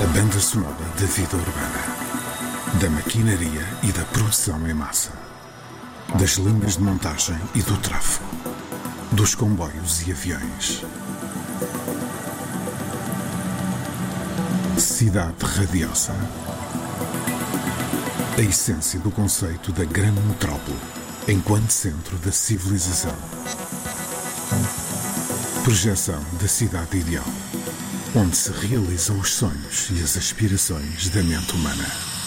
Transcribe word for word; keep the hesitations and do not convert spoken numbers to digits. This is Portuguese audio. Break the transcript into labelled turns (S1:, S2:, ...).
S1: banda sonora da vida urbana, da maquinaria e da produção em massa, das linhas de montagem e do tráfego, dos comboios e aviões. Cidade radiosa. A essência do conceito da grande metrópole enquanto centro da civilização. Projeção da cidade ideal, onde se realizam os sonhos e as aspirações da mente humana.